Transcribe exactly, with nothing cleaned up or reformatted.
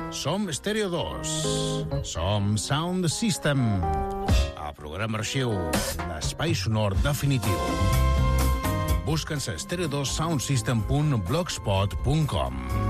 Som Stereo dos. Som Sound System. El programa arxiu, l'espai sonor definitiu. Busca'ns a stereo dos sound system punt blogspot punt com.